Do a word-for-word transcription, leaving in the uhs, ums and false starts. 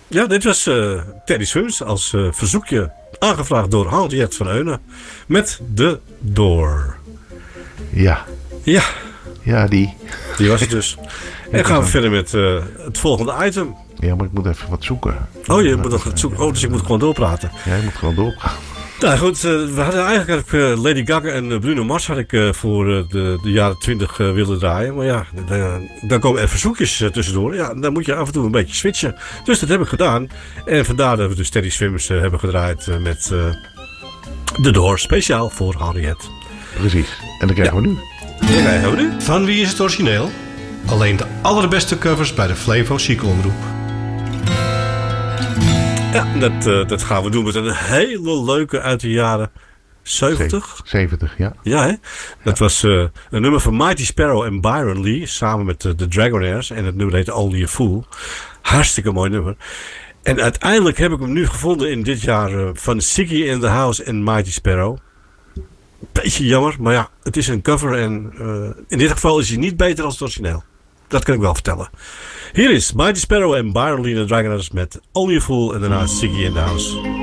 Ja, dit was uh, Teddy Swims als uh, verzoekje aangevraagd door Henriette van Eunen met The Door. Ja. Ja. Ja, die. Die was het dus. En gaan we verder met uh, het volgende item. Ja, maar ik moet even wat zoeken. Oh, je moet nog wat zoeken. Oh, dus ik moet gewoon doorpraten. Ja, je moet gewoon doorpraten. Nou goed, uh, we hadden eigenlijk uh, Lady Gaga en Bruno Mars had ik uh, voor uh, de, de jaren twintig uh, willen draaien. Maar ja, de, dan komen er verzoekjes uh, tussendoor. Ja, dan moet je af en toe een beetje switchen. Dus dat heb ik gedaan. En vandaar dat we dus Teddy Swims uh, hebben gedraaid uh, met uh, The Door. Speciaal voor Henriette. Precies. En dan krijgen ja. we nu. En dan krijgen we nu. Van wie is het origineel? Alleen de allerbeste covers bij de Flevo Chic Omroep. Ja, dat, uh, dat gaan we doen met een hele leuke uit de jaren zeventig. zeventig, ja. Ja, hè? Dat ja. was uh, een nummer van Mighty Sparrow en Byron Lee. Samen met de uh, Dragonaires. En het nummer heet Only a Fool. Hartstikke mooi nummer. En uiteindelijk heb ik hem nu gevonden in dit jaar uh, van Ziggy in the House en Mighty Sparrow. Beetje jammer, maar ja, het is een cover. En uh, in dit geval is hij niet beter als het origineel. Dat kan ik wel vertellen. Hier is Mighty Sparrow en Byron Lee en de Dragonaires met Only a Fool en daarna Ziggy in the House.